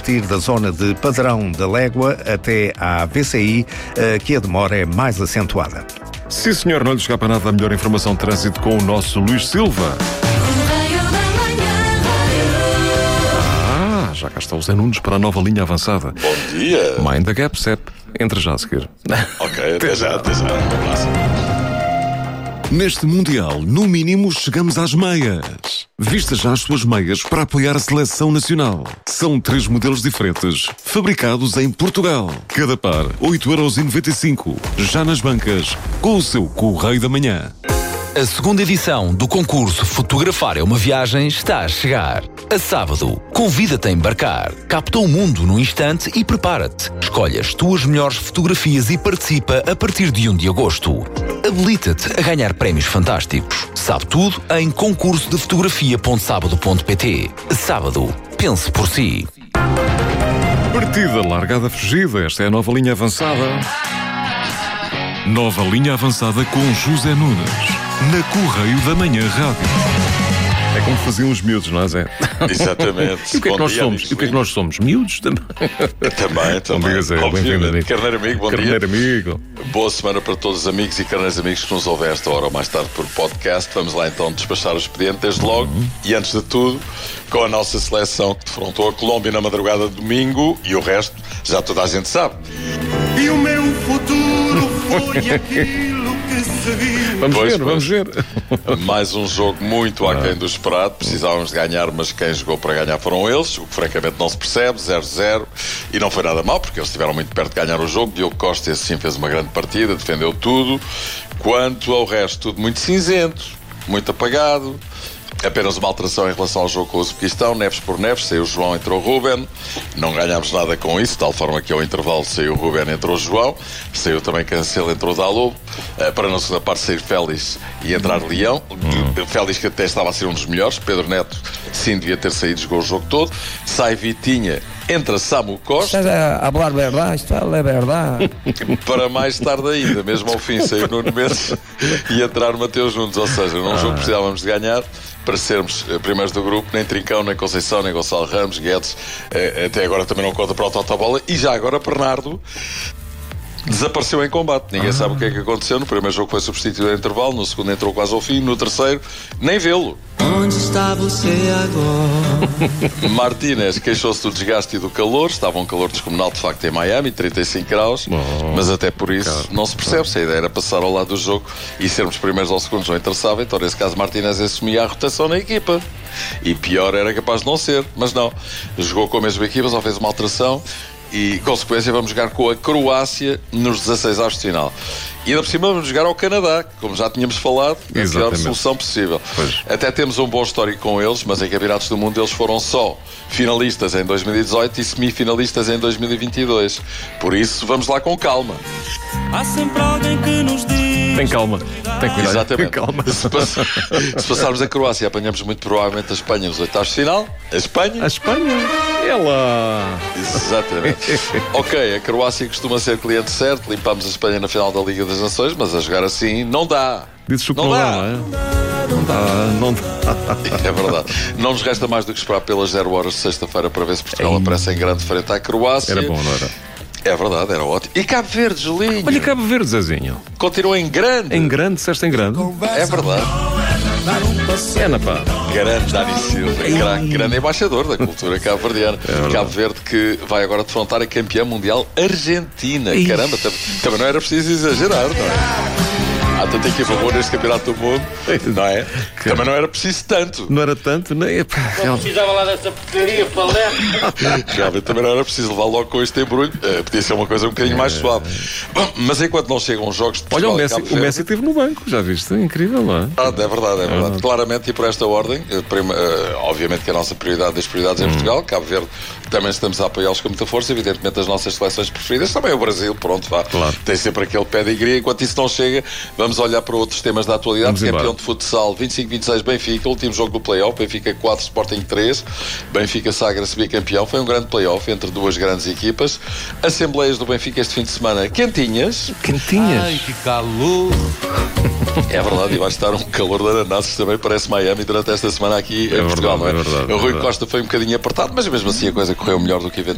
partir da zona de Padrão da Légua até à VCI, que a demora é mais acentuada. Sim, senhor, não lhe escapa nada a melhor informação de trânsito com o nosso Luís Silva. Já cá está o Zé Nunes para a nova linha avançada. Bom dia. Mind the Gap, Sepp. Entre já a seguir. Ok, até já. Um abraço. Neste Mundial, no mínimo, chegamos às meias. Vista já as suas meias para apoiar a seleção nacional. São 3 modelos diferentes, fabricados em Portugal. Cada par, 8,95€. Já nas bancas, com o seu Correio da Manhã. A segunda edição do concurso Fotografar é uma Viagem está a chegar. A sábado, convida-te a embarcar. Capta o mundo num instante e prepara-te. Escolhe as tuas melhores fotografias e participa a partir de 1 de agosto. Habilita-te a ganhar prémios fantásticos. Sabe tudo em concursodefotografia.sábado.pt. Sábado, pense por si. Partida, largada, fugida. Esta é a nova linha avançada. Nova linha avançada com José Nunes. Na Correio da Manhã Rádio. É como faziam os miúdos, não é, Zé? Exatamente. E o que é que nós somos? E o que é que nós somos? Miúdos também. Também. Bom dia, Zé. Bem-vindo, amigo. Carneiro amigo, bom Carneiro dia. amigo. Boa semana para todos os amigos e carneiros amigos que nos ouvem a esta hora ou mais tarde por podcast. Vamos lá então despachar o expediente desde logo. E antes de tudo, com a nossa seleção que defrontou a Colômbia na madrugada de domingo, e o resto já toda a gente sabe. E o meu futuro foi aquilo que se viu. Vamos ver. Mais um jogo muito aquém do esperado. Precisávamos de ganhar, mas quem jogou para ganhar foram eles, o que francamente não se percebe. 0-0. E não foi nada mal, porque eles estiveram muito perto de ganhar o jogo. Diogo Costa, esse sim, fez uma grande partida, defendeu tudo. Quanto ao resto, tudo muito cinzento, muito apagado. Apenas uma alteração em relação ao jogo com o Uzbequistão. Neves por Neves, saiu o João, entrou o Ruben. Não ganhámos nada com isso, de tal forma que ao intervalo saiu o Ruben, entrou o João. Saiu também Cancelo, entrou o Dalot. Para na segunda parte sair Félix e entrar Leão. Félix que até estava a ser um dos melhores. Pedro Neto, sim, devia ter saído, jogou o jogo todo. Sai Vitinha, entra Samu Costa. Estás a falar verdade, isto é verdade. Para mais tarde ainda, mesmo ao fim, saiu Nuno Mendes e entrar Mateus Nunes. Ou seja, num jogo que precisávamos de ganhar para sermos primeiros do grupo. Nem Trincão, nem Conceição, nem Gonçalo Ramos, Guedes até agora também não conta para o Totobola. E já agora Bernardo desapareceu em combate. Ninguém sabe o que é que aconteceu. No primeiro jogo foi substituído em intervalo, no segundo entrou quase ao fim, no terceiro nem vê-lo. Onde está você agora? Martínez queixou-se do desgaste e do calor. Estava um calor descomunal de facto em Miami, 35 graus, mas até por isso não se percebe se a ideia era passar ao lado do jogo e sermos primeiros ou segundos não interessava. Então nesse caso Martínez assumia a rotação na equipa e pior era capaz de não ser, mas não, jogou com a mesma equipa, só fez uma alteração. E, consequência, vamos jogar com a Croácia nos 16 avos de final. E ainda por cima vamos jogar ao Canadá, como já tínhamos falado, a melhor solução possível. Pois. Até temos um bom histórico com eles, mas em campeonatos do mundo eles foram só finalistas em 2018 e semifinalistas em 2022. Por isso, vamos lá com calma. Há sempre alguém que nos diz. Tem calma, tem cuidado. Exatamente. Tem calma. Se passarmos a Croácia, apanhamos muito provavelmente a Espanha nos oitavos de final. A Espanha? A Espanha? Ela. Exatamente. Ok, a Croácia costuma ser cliente certo. Limpamos a Espanha na final da Liga das Nações, mas a jogar assim não dá. Dizes o que Não não dá. dá, não é? Não dá. É verdade. Não nos resta mais do que esperar pelas 0 horas de sexta-feira para ver se Portugal aparece em grande frente à Croácia. Era bom, não era? É verdade, era ótimo. E Cabo Verde, Julinho. Olha, Cabo Verde, Zezinho. Continua em grande. Em grande, disseste em grande? É verdade. É, na pá. Grande Dani Silva, grande embaixador da cultura cabo-verdiana. Cabo Verde que vai agora defrontar a campeã mundial Argentina. Caramba, também não era preciso exagerar, não é? Há tanta equipa boa neste campeonato do mundo, não é? Também não era preciso tanto. Não era tanto, não é? Não precisava lá dessa porcaria, falé. Realmente também não era preciso levar logo com este embrulho. Podia ser uma coisa um bocadinho mais suave. Bom, mas enquanto não chegam os jogos de Olha, Portugal, o Messi esteve no banco, já viste? Incrível, não é? É verdade. Claramente, e por esta ordem, obviamente que a nossa prioridade das prioridades é Portugal. Cabo Verde também estamos a apoiá-los com muita força. Evidentemente, as nossas seleções preferidas também o Brasil, pronto, vá. Claro. Tem sempre aquele pedigree. Enquanto isso não chega, vamos olhar para outros temas da atualidade. Vamos Campeão embora. de futsal 25-26 Benfica, último jogo do play-off. Benfica 4, Sporting 3. Benfica sagra-se bicampeão. Foi um grande play-off entre duas grandes equipas. Assembleias do Benfica este fim de semana quentinhas. Quentinhas. Ai, que calor. É verdade, e vai estar um calor de ananases também, parece Miami durante esta semana aqui em Portugal, verdade, não é? é verdade, O Rui é verdade. Costa foi um bocadinho apertado, mas mesmo assim a coisa correu melhor do que eventualmente